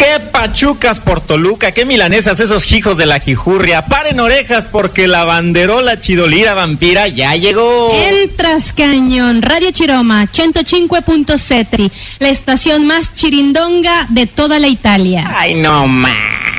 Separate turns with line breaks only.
Qué pachucas por Toluca, qué milanesas esos hijos de la jijurria. Paren orejas porque la banderola chidolira vampira ya llegó.
El Trascañón, Radio Chiroma, 105.7, la estación más chirindonga de toda la Italia.
Ay, no más.